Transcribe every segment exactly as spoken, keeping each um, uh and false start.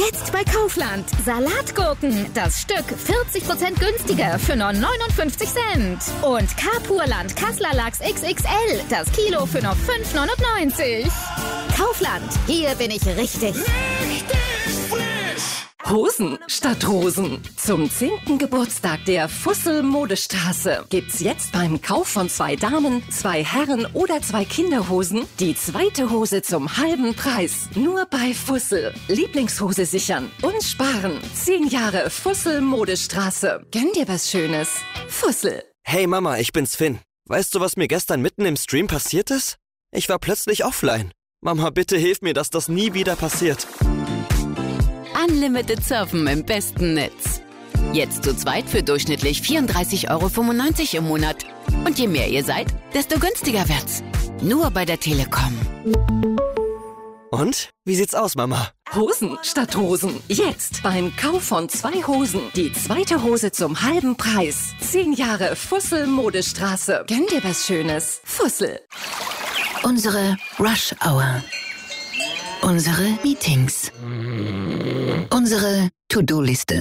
Jetzt bei Kaufland. Salatgurken. Das Stück vierzig Prozent günstiger für nur neunundfünfzig Cent. Und Kapurland Kassler Lachs X X L. Das Kilo für nur fünf neunundneunzig. Kaufland. Hier bin ich richtig. Richtig frisch. Hosen statt Rosen. Zum zehnten Geburtstag der Fussel Modestraße gibt's jetzt beim Kauf von zwei Damen, zwei Herren oder zwei Kinderhosen die zweite Hose zum halben Preis. Nur bei Fussel. Lieblingshose sichern und sparen. Zehn Jahre Fussel Modestraße. Gönn dir was Schönes. Fussel. Hey Mama, ich bin's Finn. Weißt du, was mir gestern mitten im Stream passiert ist? Ich war plötzlich offline. Mama, bitte hilf mir, dass das nie wieder passiert. Unlimited Surfen im besten Netz. Jetzt zu zweit für durchschnittlich vierunddreißig Euro fünfundneunzig im Monat. Und je mehr ihr seid, desto günstiger wird's. Nur bei der Telekom. Und? Wie sieht's aus, Mama? Hosen statt Rosen. Jetzt beim Kauf von zwei Hosen die zweite Hose zum halben Preis. Zehn Jahre Fussel Modestraße. Gönn dir was Schönes. Fussel. Unsere Rush Hour. Unsere Meetings. Unsere To-Do-Liste.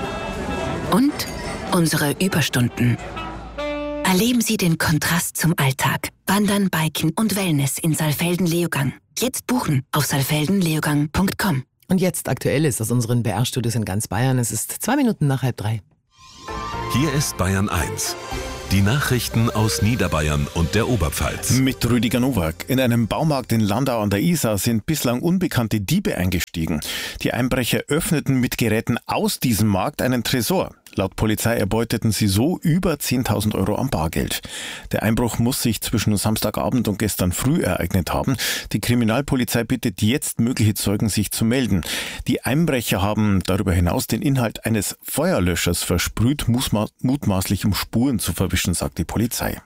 Und unsere Überstunden. Erleben Sie den Kontrast zum Alltag. Wandern, Biken und Wellness in Saalfelden-Leogang. Jetzt buchen auf saalfelden leogang punkt com. Und jetzt Aktuelles aus unseren B R-Studios in ganz Bayern. Es ist zwei Minuten nach halb drei. Hier ist Bayern eins. Die Nachrichten aus Niederbayern und der Oberpfalz. Mit Rüdiger Nowak. In einem Baumarkt in Landau an der Isar sind bislang unbekannte Diebe eingestiegen. Die Einbrecher öffneten mit Geräten aus diesem Markt einen Tresor. Laut Polizei erbeuteten sie so über zehntausend Euro an Bargeld. Der Einbruch muss sich zwischen Samstagabend und gestern früh ereignet haben. Die Kriminalpolizei bittet jetzt mögliche Zeugen, sich zu melden. Die Einbrecher haben darüber hinaus den Inhalt eines Feuerlöschers versprüht, mutmaßlich um Spuren zu verwischen, sagt die Polizei.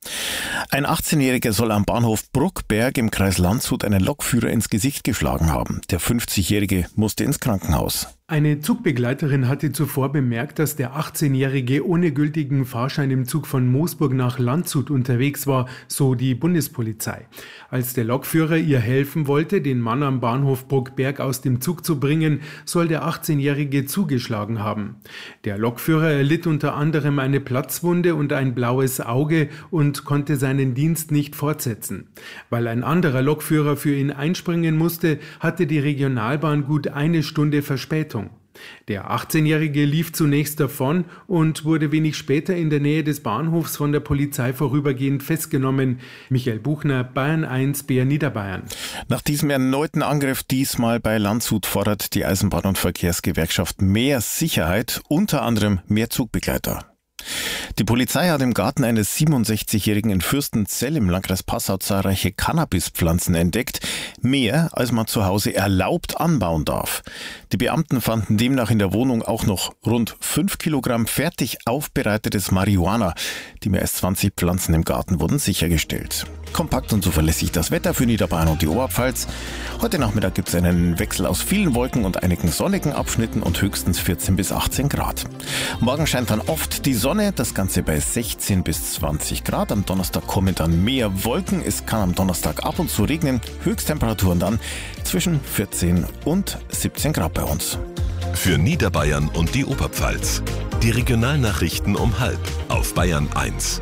Ein achtzehnjähriger soll am Bahnhof Bruckberg im Kreis Landshut einen Lokführer ins Gesicht geschlagen haben. Der fünfzigjährige musste ins Krankenhaus. Eine Zugbegleiterin hatte zuvor bemerkt, dass der achtzehnjährige ohne gültigen Fahrschein im Zug von Moosburg nach Landshut unterwegs war, so die Bundespolizei. Als der Lokführer ihr helfen wollte, den Mann am Bahnhof Bruckberg aus dem Zug zu bringen, soll der achtzehnjährige zugeschlagen haben. Der Lokführer erlitt unter anderem eine Platzwunde und ein blaues Auge und konnte seinen Dienst nicht fortsetzen. Weil ein anderer Lokführer für ihn einspringen musste, hatte die Regionalbahn gut eine Stunde Verspätung. Der achtzehnjährige lief zunächst davon und wurde wenig später in der Nähe des Bahnhofs von der Polizei vorübergehend festgenommen. Michael Buchner, Bayern eins, B R Niederbayern. Nach diesem erneuten Angriff diesmal bei Landshut fordert die Eisenbahn- und Verkehrsgewerkschaft mehr Sicherheit, unter anderem mehr Zugbegleiter. Die Polizei hat im Garten eines siebenundsechzigjährigen in Fürstenzell im Landkreis Passau zahlreiche Cannabispflanzen entdeckt, mehr als man zu Hause erlaubt anbauen darf. Die Beamten fanden demnach in der Wohnung auch noch rund fünf Kilogramm fertig aufbereitetes Marihuana. Die mehr als zwanzig Pflanzen im Garten wurden sichergestellt. Kompakt und zuverlässig das Wetter für Niederbayern und die Oberpfalz. Heute Nachmittag gibt es einen Wechsel aus vielen Wolken und einigen sonnigen Abschnitten und höchstens vierzehn bis achtzehn Grad. Morgen scheint dann oft die Sonne, das Ganze bei sechzehn bis zwanzig Grad. Am Donnerstag kommen dann mehr Wolken. Es kann am Donnerstag ab und zu regnen. Höchsttemperaturen dann zwischen vierzehn und siebzehn Grad bei uns. Für Niederbayern und die Oberpfalz. Die Regionalnachrichten um halb auf Bayern eins.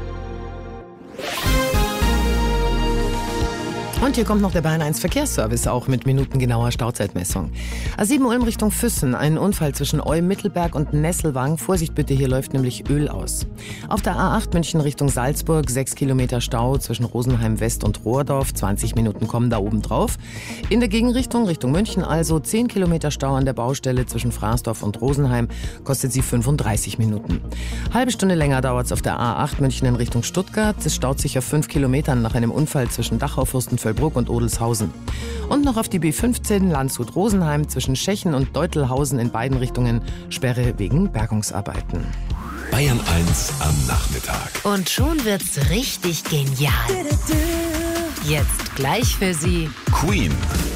Und hier kommt noch der Bayern eins Verkehrsservice, auch mit minutengenauer Stauzeitmessung. A sieben Ulm Richtung Füssen, ein Unfall zwischen Olm-Mittelberg und Nesselwang. Vorsicht bitte, hier läuft nämlich Öl aus. Auf der A acht München Richtung Salzburg, sechs Kilometer Stau zwischen Rosenheim West und Rohrdorf. zwanzig Minuten kommen da oben drauf. In der Gegenrichtung, Richtung München also, zehn Kilometer Stau an der Baustelle zwischen Fraßdorf und Rosenheim, kostet sie fünfunddreißig Minuten. Halbe Stunde länger dauert es auf der A acht München in Richtung Stuttgart. Es staut sich auf fünf Kilometern nach einem Unfall zwischen Dachau, Fürstenfeldbruck und Odelshausen. Und noch auf die B fünfzehn Landshut-Rosenheim zwischen Schechen und Deutelhausen in beiden Richtungen Sperre wegen Bergungsarbeiten. Bayern eins am Nachmittag. Und schon wird's richtig genial. Jetzt gleich für Sie Queen.